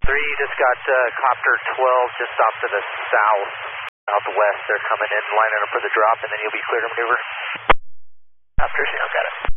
You just got Copter 12 just off to the southwest. They're coming in, lining up for the drop, and then you'll be clear to maneuver. Copter, got it.